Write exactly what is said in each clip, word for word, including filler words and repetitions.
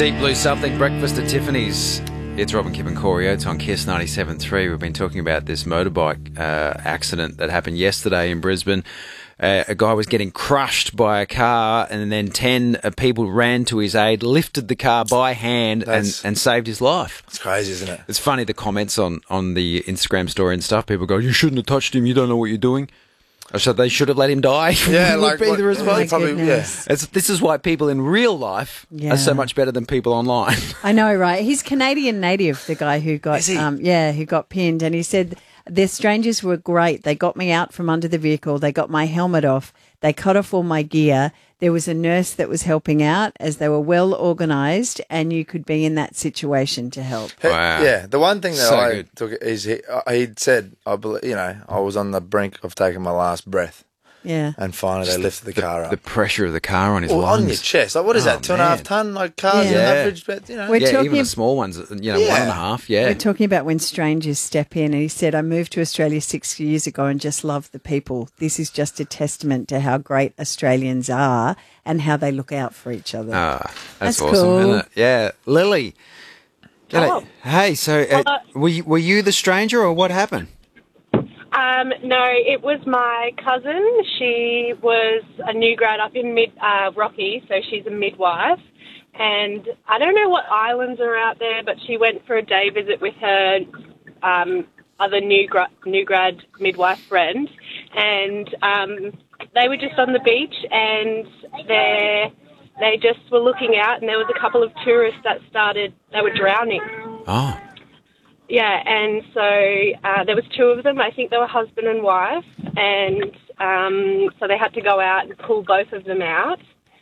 Deep Blue Something, Breakfast at Tiffany's. It's Robin, Kip and Corey Oates on Kiss ninety-seven point three. We've been talking about this motorbike uh, accident that happened yesterday in Brisbane. Uh, a guy was getting crushed by a car, and then ten uh, people ran to his aid, lifted the car by hand and, and saved his life. It's crazy, isn't it? It's funny, the comments on, on the Instagram story and stuff. People go, you shouldn't have touched him, you don't know what you're doing. So they should have let him die. Yeah, would like be what, the response. Probably, yeah. It's, this is why people in real life Yeah. are so much better than people online. I know, right? He's Canadian native, the guy who got, Is he? um, yeah, who got pinned, and he said the strangers were great. They got me out from under the vehicle. They got my helmet off. They cut off all my gear. There was a nurse that was helping out, as they were well organised, and you could be in that situation to help. Wow. Yeah, the one thing that So I good. took is he he'd said, I believe, you know, I was on the brink of taking my last breath, Yeah. and finally they lifted the, car up. The pressure of the car on his Well, lungs. on your chest, like what is Oh, that? Two and a half man. ton, like cars Yeah. in average, but you know. We're yeah, talking- even the small ones, you know, Yeah. one and a half, yeah. We're talking about when strangers step in, and he said, I moved to Australia six years ago and just love the people. This is just a testament to how great Australians are and how they look out for each other. Ah, that's, That's awesome, cool. isn't it? Yeah. Lily. G'day. Hello. Hey, so uh, Uh, were, you, were you the stranger or what happened? Um, no, it was my cousin. She was a new grad up in mid uh, Rocky, so she's a midwife. And I don't know what islands are out there, but she went for a day visit with her um, other new, gra- new grad midwife friend. And um, they were just on the beach, and they they just were looking out, and there was a couple of tourists that started, they were drowning. Oh, Yeah, and so uh, there was two of them. I think they were husband and wife, and um, so they had to go out and pull both of them out.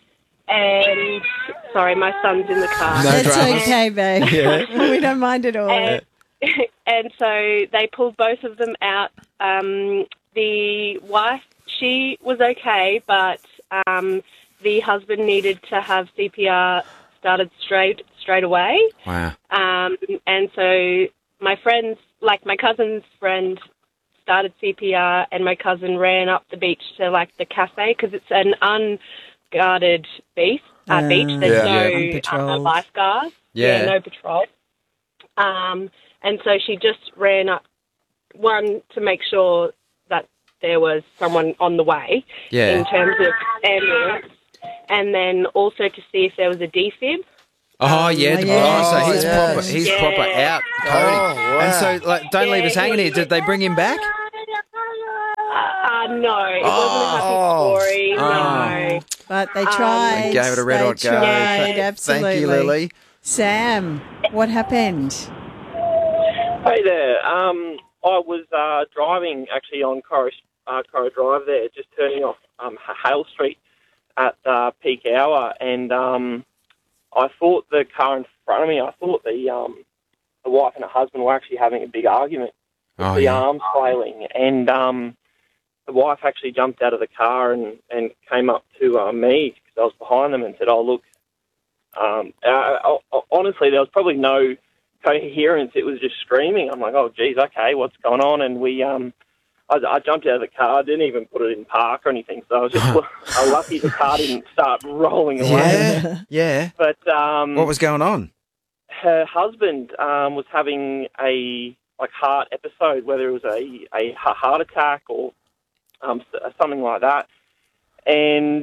And sorry, my son's in the car. No That's drama. okay, babe. We don't mind at all. And, and so they pulled both of them out. Um, the wife, she was okay, but um, the husband needed to have C P R started straight straight away. wow. Um, and so my friends, like my cousin's friend, started C P R, and my cousin ran up the beach to like the cafe because it's an unguarded beach. Uh, Uh, beach. There's Yeah. no Yeah. uh, Unpatrolled. lifeguards. Yeah. no patrol. Um, and so she just ran up, one, to make sure that there was someone on the way Yeah. in terms of ambulance, and then also to see if there was a defib. Oh, yeah. Oh, the- yeah. oh, so he's Oh, proper, he's yeah. proper out coding. Oh, wow. And so, like, don't leave us Yeah, hanging he here. Did they bring him back? Uh, no, it Oh. wasn't a happy story. Oh. No. But they Um, tried. They gave it a red they hot go. tried, Th- absolutely. Thank you, Lily. Sam, what happened? Hey there. Um, I was uh, driving actually on Corrie, uh, Corrie Drive there, just turning off um, Hale Street at uh, peak hour, and um, I thought the car in front of me, I thought the um, the wife and her husband were actually having a big argument, Oh, the yeah. arms flailing, and um, the wife actually jumped out of the car and, and came up to uh, me because I was behind them and said, "Oh, look." Um, uh, uh, honestly, there was probably no coherence. It was just screaming. I'm like, oh, geez, okay, what's going on? And we, um, I, I jumped out of the car, didn't even put it in park or anything. So I was just uh, lucky the car didn't start rolling away. Yeah. Yeah. But um, What was going on? her husband um, was having a like heart episode, whether it was a, a heart attack or um, s- something like that. And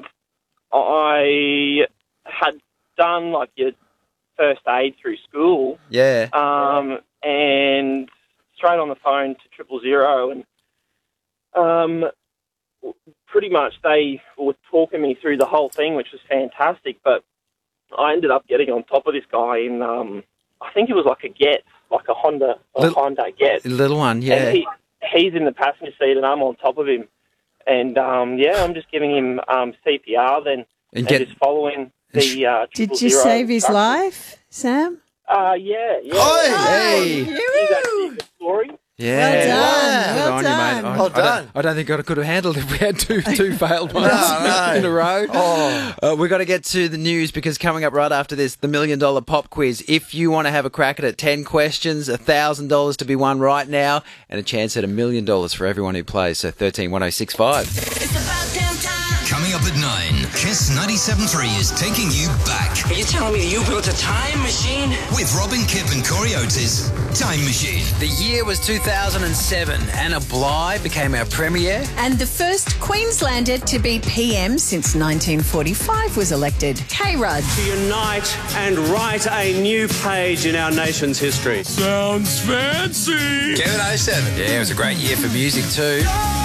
I had done like your first aid through school, Yeah. um, and straight on the phone to triple zero, and um, pretty much they were talking me through the whole thing, which was fantastic. But I ended up getting on top of this guy in, um, I think it was like a Get, like a Honda, a Little- Honda Get. Little one, yeah. And he, he's in the passenger seat, and I'm on top of him. And um, yeah, I'm just giving him um, C P R then, And and, get- just following the. Uh, Did triple you zero save his instructions. life, Sam? Uh, yeah, yeah. Hey! He's actually a good story. Yeah. Well done, Good well on you, mate. done. I, Well I don't- done. I don't think I could have handled it if we had two two failed ones no. in a row. Oh. Uh, we've got to get to the news because coming up right after this, the Million Dollar Pop Quiz. If you want to have a crack at it, ten questions, one thousand dollars to be won right now, and a chance at a million dollars for everyone who plays. So thirteen one oh six five. It's about damn time. Coming up at nine, Kiss ninety-seven point three is taking you back Are you telling me that you built a time machine? with Robin Kipp and Corey Oates' Time Machine. The year was two thousand seven. Anna Bligh became our premier. And the first Queenslander to be P M since nineteen forty-five was elected, K-Rudd. To unite and write a new page in our nation's history. Sounds fancy. Kevin oh seven. Yeah, it was a great year for music too.